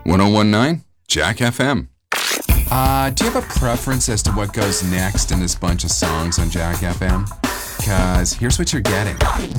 1019 Jack FM. Do you have a preference as to what goes next in this bunch of songs on Jack FM? Because here's what you're getting.